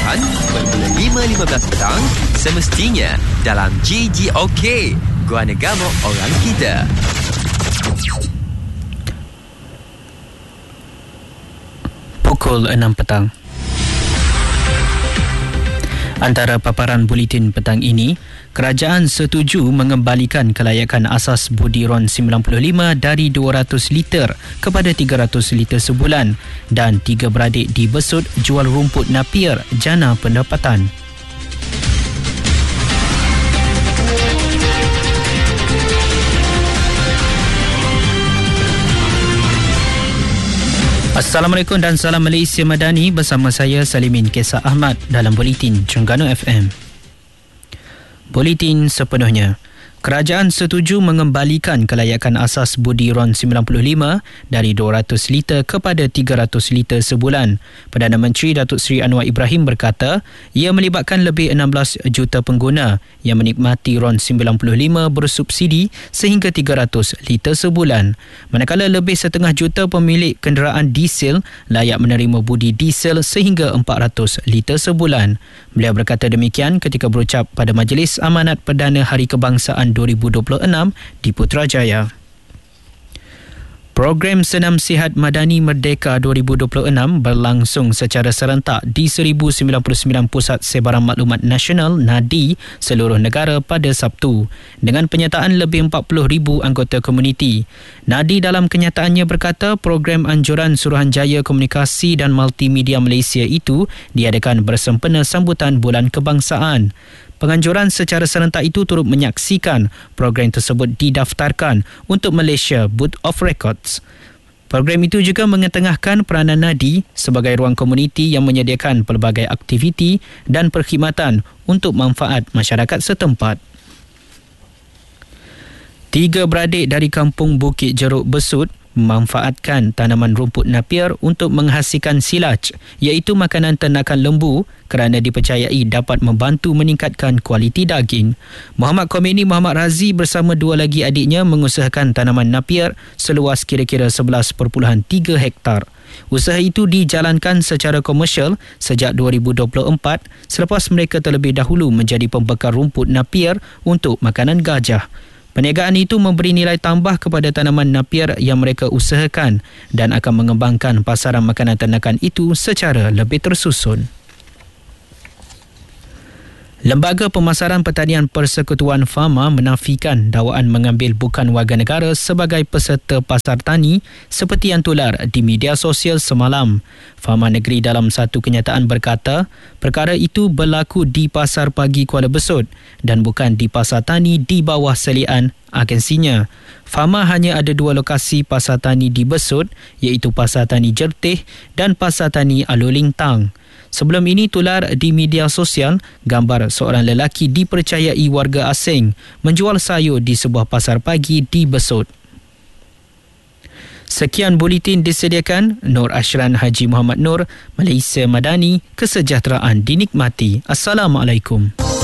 Pilihan bermula 5.15 petang semestinya dalam GGOK, Gua Negara Orang Kita. Pukul 6 petang. Antara paparan buletin petang ini, kerajaan setuju mengembalikan kelayakan asas budi RON 95 dari 200 liter kepada 300 liter sebulan dan 3 beradik dibesut jual rumput Napier jana pendapatan. Assalamualaikum dan salam Malaysia Madani, bersama saya Salimin Kesah Ahmad dalam Buletin Terengganu FM. Buletin sepenuhnya. Kerajaan setuju mengembalikan kelayakan asas budi RON 95 dari 200 liter kepada 300 liter sebulan. Perdana Menteri Datuk Seri Anwar Ibrahim berkata, ia melibatkan lebih 16 juta pengguna yang menikmati RON 95 bersubsidi sehingga 300 liter sebulan. Manakala lebih 1.5 juta pemilik kenderaan diesel layak menerima budi diesel sehingga 400 liter sebulan. Beliau berkata demikian ketika berucap pada Majlis Amanat Perdana Hari Kebangsaan 2026 di Putrajaya. Program Senam Sihat Madani Merdeka 2026 berlangsung secara serentak di 1099 Pusat Sebaran Maklumat Nasional (NADI) seluruh negara pada Sabtu dengan penyertaan lebih 40,000 anggota komuniti. NADI dalam kenyataannya berkata program anjuran Suruhanjaya Komunikasi dan Multimedia Malaysia itu diadakan bersempena sambutan Bulan Kebangsaan. Penganjuran secara serentak itu turut menyaksikan program tersebut didaftarkan untuk Malaysia Book of Records. Program itu juga mengetengahkan peranan NADI sebagai ruang komuniti yang menyediakan pelbagai aktiviti dan perkhidmatan untuk manfaat masyarakat setempat. 3 beradik dari kampung Bukit Jeruk Besut memanfaatkan tanaman rumput Napier untuk menghasilkan silaj, iaitu makanan ternakan lembu, kerana dipercayai dapat membantu meningkatkan kualiti daging. Muhammad Khomeini Muhammad Razi bersama 2 lagi adiknya mengusahakan tanaman Napier seluas kira-kira 11.3 hektar. Usaha itu dijalankan secara komersial sejak 2024 selepas mereka terlebih dahulu menjadi pembekal rumput Napier untuk makanan gajah. Perniagaan itu memberi nilai tambah kepada tanaman Napier yang mereka usahakan dan akan mengembangkan pasaran makanan ternakan itu secara lebih tersusun. Lembaga Pemasaran Pertanian Persekutuan Fama menafikan dakwaan mengambil bukan warga negara sebagai peserta pasar tani seperti yang tular di media sosial semalam. Fama Negeri dalam satu kenyataan berkata, perkara itu berlaku di Pasar Pagi Kuala Besut dan bukan di pasar tani di bawah selian agensinya. Fama hanya ada 2 lokasi pasar tani di Besut, iaitu Pasar Tani Jertih dan Pasar Tani Aluling Tang. Sebelum ini tular di media sosial gambar seorang lelaki dipercayai warga asing menjual sayur di sebuah pasar pagi di Besut. Sekian buletin disediakan Nur Ashran Haji Muhammad Nur, Malaysia Madani, kesejahteraan dinikmati. Assalamualaikum.